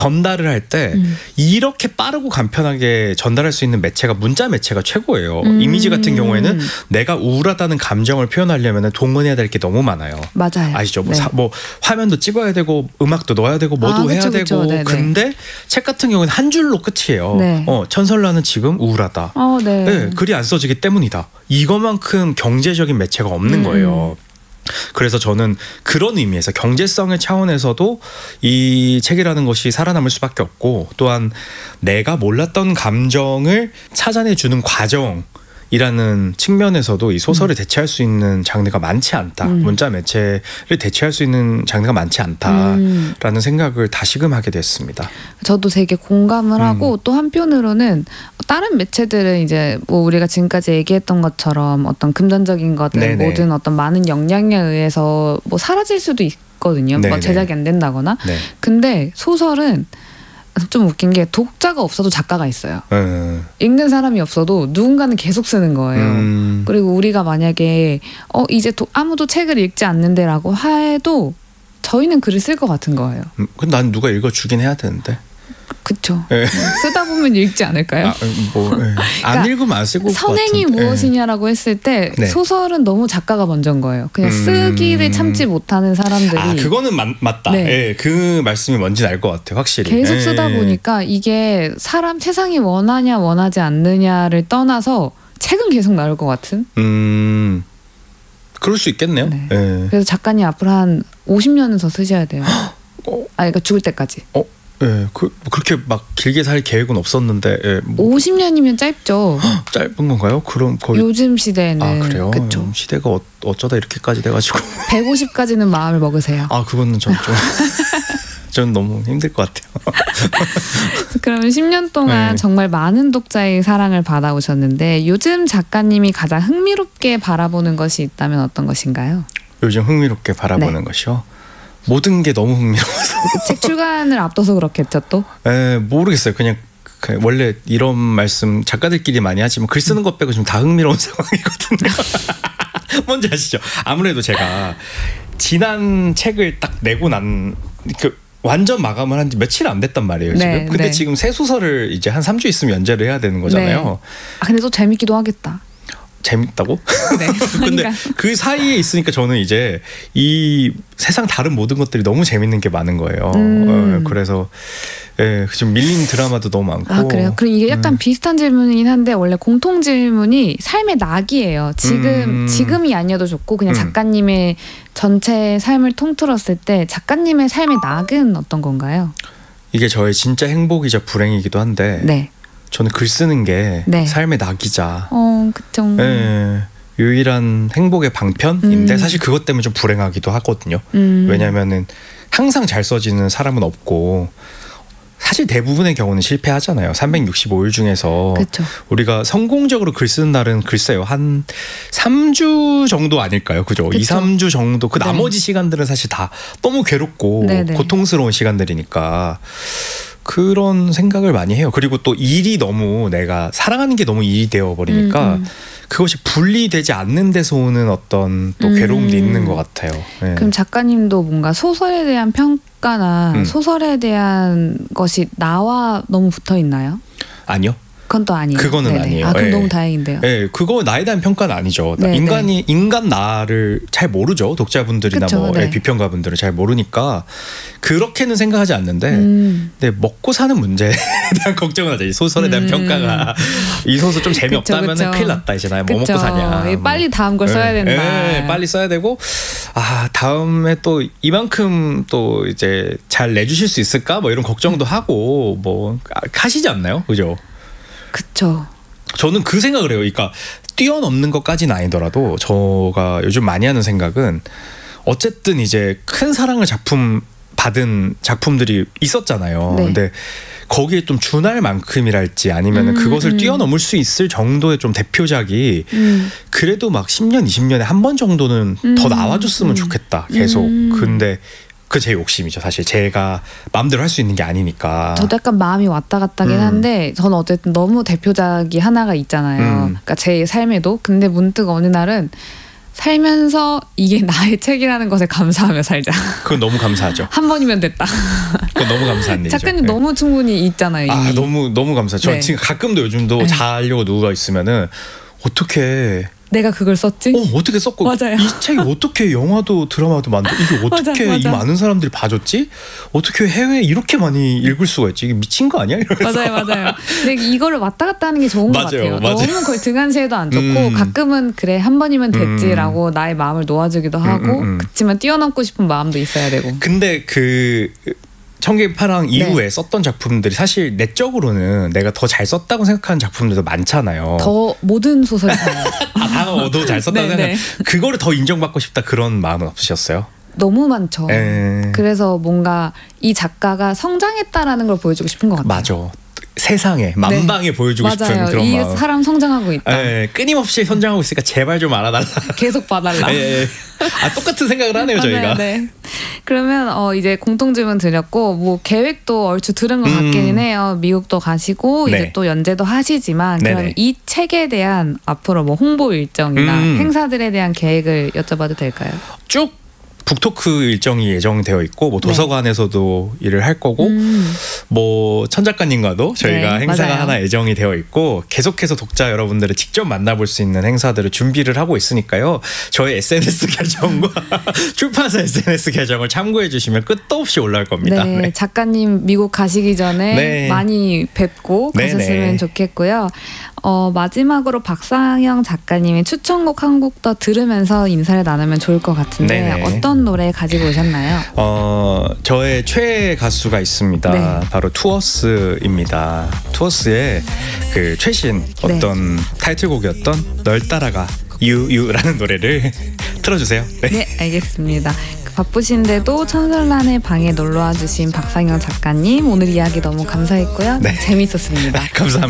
전달을 할 때 이렇게 빠르고 간편하게 전달할 수 있는 매체가 문자 매체가 최고예요. 이미지 같은 경우에는 내가 우울하다는 감정을 표현하려면 동원해야 될 게 너무 많아요. 맞아요. 아시죠? 네. 뭐 화면도 찍어야 되고 음악도 넣어야 되고 뭐도 해야 그쵸, 되고. 네네. 근데 책 같은 경우는 한 줄로 끝이에요. 네. 천설라는 지금 우울하다. 네. 네, 글이 안 써지기 때문이다. 이것만큼 경제적인 매체가 없는 거예요. 그래서 저는 그런 의미에서 경제성의 차원에서도 이 책이라는 것이 살아남을 수밖에 없고, 또한 내가 몰랐던 감정을 찾아내주는 과정이라는 측면에서도 이 소설을 대체할 수 있는 장르가 많지 않다. 문자 매체를 대체할 수 있는 장르가 많지 않다라는 생각을 다시금 하게 됐습니다. 저도 되게 공감을 하고, 또 한편으로는 다른 매체들은 이제 뭐 우리가 지금까지 얘기했던 것처럼 어떤 금전적인 것들, 네네. 모든 어떤 많은 역량에 의해서 뭐 사라질 수도 있거든요. 뭐 네네. 제작이 안 된다거나. 네. 근데 소설은 좀 웃긴 게 독자가 없어도 작가가 있어요. 읽는 사람이 없어도 누군가는 계속 쓰는 거예요. 그리고 우리가 만약에 이제 아무도 책을 읽지 않는데라고 해도 저희는 글을 쓸 것 같은 거예요. 근데 난 누가 읽어주긴 해야 되는데. 그쵸. 네. 쓰다 보면 읽지 않을까요? 안 그러니까 읽으면 안 쓸 것 같은데. 선행이 무엇이냐라고 했을 때 네. 소설은 너무 작가가 먼저인 거예요. 그냥 쓰기를 참지 못하는 사람들이 그거는 맞다. 네. 네, 그 말씀이 뭔지는 알 것 같아요. 확실히. 계속 쓰다 보니까 이게 세상이 원하냐 원하지 않느냐를 떠나서 책은 계속 나올 것 같은. 그럴 수 있겠네요. 네. 네. 그래서 작가님 앞으로 한 50년은 더 쓰셔야 돼요. 그러니까 죽을 때까지. 네, 그렇게 막 길게 살 계획은 없었는데. 50년이면 짧죠. 짧은 건가요? 그럼 거의. 요즘 시대에는. 그래요? 그쵸. 시대가 어쩌다 이렇게까지 돼가지고. 150까지는 마음을 먹으세요. 그거는 전 너무 힘들 것 같아요. 그러면 10년 동안 네. 정말 많은 독자의 사랑을 받아오셨는데 요즘 작가님이 가장 흥미롭게 바라보는 것이 있다면 어떤 것인가요? 요즘 흥미롭게 바라보는 것이요? 모든 게 너무 흥미로워서. 책 출간을 앞둬서 그렇겠죠 또? 모르겠어요. 그냥 원래 이런 말씀 작가들끼리 많이 하지만 글 쓰는 것 빼고 좀 다 흥미로운 상황이거든요. 뭔지 아시죠? 아무래도 제가 지난 책을 딱 내고 완전 마감을 한 지 며칠 안 됐단 말이에요. 지금. 네, 근데 네. 지금 새 소설을 이제 한 3주 있으면 연재를 해야 되는 거잖아요. 네. 근데 또 재밌기도 하겠다. 재밌다고? 네. 근데 그러니까. 그 사이에 있으니까 저는 이제 이 세상 다른 모든 것들이 너무 재밌는 게 많은 거예요. 그래서 지금 밀린 드라마도 너무 많고. 그래요? 그럼 이게 약간 비슷한 질문이긴 한데 원래 공통 질문이 삶의 낙이에요. 지금이 아니어도 좋고 그냥 작가님의 전체 삶을 통틀었을 때 작가님의 삶의 낙은 어떤 건가요? 이게 저의 진짜 행복이자 불행이기도 한데 네. 저는 글 쓰는 게 네. 삶의 낙이자 그쵸. 유일한 행복의 방편인데 사실 그것 때문에 좀 불행하기도 하거든요. 왜냐면은 항상 잘 써지는 사람은 없고 사실 대부분의 경우는 실패하잖아요. 365일 중에서 그쵸. 우리가 성공적으로 글 쓰는 날은 글쎄요 한 3주 정도 아닐까요? 그죠? 그쵸. 2, 3주 정도. 그 네. 나머지 시간들은 사실 다 너무 괴롭고 네네. 고통스러운 시간들이니까 그런 생각을 많이 해요. 그리고 또 일이 너무 내가 사랑하는 게 너무 일이 되어버리니까 그것이 분리되지 않는 데서 오는 어떤 또 괴로움도 있는 것 같아요. 네. 그럼 작가님도 뭔가 소설에 대한 평가나 소설에 대한 것이 나와 너무 붙어 있나요? 아니요. 그건 또 아니에요. 그거는 네네. 아니에요. 그럼 예. 너무 다행인데요. 그거 나에 대한 평가는 아니죠. 네, 인간 나를 잘 모르죠. 독자분들이나 그쵸, 뭐 네. 비평가분들은 잘 모르니까 그렇게는 생각하지 않는데 근데 먹고 사는 문제에 대한 걱정은 하죠. 이 소설에 대한 평가가 이 소설 좀 재미없다면 그쵸. 큰일 났다 이제 나 뭐 먹고 사냐. 빨리 다음 걸 써야 된다. 빨리 써야 되고 다음에 또 이만큼 또 이제 잘 내주실 수 있을까 뭐 이런 걱정도 하고 뭐 하시지 않나요? 그죠? 그쵸. 저는 그 생각을 해요. 그러니까 뛰어넘는 것까지는 아니더라도 제가 요즘 많이 하는 생각은 어쨌든 이제 큰 사랑을 받은 작품들이 있었잖아요. 네. 근데 거기에 좀 준할 만큼이랄지 아니면 그것을 뛰어넘을 수 있을 정도의 좀 대표작이 그래도 막 10년, 20년에 한 번 정도는 더 나와줬으면 좋겠다. 계속. 근데 그 제 욕심이죠. 사실 제가 마음대로 할 수 있는 게 아니니까. 저도 약간 마음이 왔다 갔다긴 한데 저는 어쨌든 너무 대표작이 하나가 있잖아요. 그러니까 제 삶에도. 근데 문득 어느 날은 살면서 이게 나의 책이라는 것에 감사하며 살자. 그건 너무 감사하죠. 한 번이면 됐다. 그건 너무 감사한 일이죠. 작가님 너무 충분히 있잖아요. 이미. 너무 감사해요. 저 지금 가끔도 요즘도 자려고 누워 있으면은 어떻게 내가 그걸 썼지? 어떻게 썼고 맞아요. 이 책이 어떻게 영화도 드라마도 만들고 이게 어떻게 맞아. 이 많은 사람들이 봐줬지? 어떻게 해외에 이렇게 많이 읽을 수가 있지? 이게 미친 거 아니야? 이러면서. 맞아요. 근데 이거를 왔다 갔다 하는 게 좋은 것 같아요. 너무 거의 등한시해도 안 좋고 가끔은 그래 한 번이면 됐지라고 나의 마음을 놓아주기도 하고 그치만 뛰어넘고 싶은 마음도 있어야 되고. 근데 그 청계파랑 이후에 썼던 작품들이 사실 내적으로는 내가 더 잘 썼다고 생각하는 작품들도 많잖아요. 더 모든 소설이 더 잘 썼다고 생각. 그거를 더 인정받고 싶다 그런 마음은 없으셨어요? 너무 많죠. 그래서 뭔가 이 작가가 성장했다라는 걸 보여주고 싶은 것 같아요. 맞아. 세상에 만방에 보여주고 맞아요. 싶은 그런 이 마음. 사람 성장하고 있다. 끊임없이 성장하고 있으니까 제발 좀 알아달라. 계속 봐달라. 똑같은 생각을 하네요 저희가. 네. 그러면 이제 공통 질문 드렸고 뭐 계획도 얼추 들은 것 같기는 해요. 미국도 가시고 이제 또 연재도 하시지만 그럼 이 책에 대한 앞으로 뭐 홍보 일정이나 행사들에 대한 계획을 여쭤봐도 될까요? 쭉 북토크 일정이 예정되어 있고 뭐 도서관에서도 일을 할 거고 뭐 천 작가님과도 저희가 행사가 맞아요. 하나 예정이 되어 있고 계속해서 독자 여러분들을 직접 만나볼 수 있는 행사들을 준비를 하고 있으니까요. 저희 SNS 계정과 출판사 SNS 계정을 참고해 주시면 끝도 없이 올라올 겁니다. 네. 작가님 미국 가시기 전에 많이 뵙고 가셨으면 좋겠고요. 마지막으로 박상영 작가님의 추천곡 한 곡 더 들으면서 인사를 나누면 좋을 것 같은데 어떤 노래 가지고 오셨나요? 저의 최애 가수가 있습니다. 바로 투어스입니다. 투어스의 그 최신 어떤 타이틀곡이었던 널 따라가 유라는 노래를 틀어주세요. 네, 알겠습니다. 바쁘신데도 천설란의 방에 놀러와 주신 박상영 작가님 오늘 이야기 너무 감사했고요. 재밌었습니다. 감사합니다.